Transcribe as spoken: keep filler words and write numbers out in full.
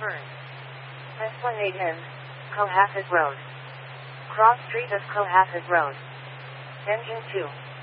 Turn. Esplanade Inn, Cohasset Road. Cross Street of Cohasset Road. Engine two.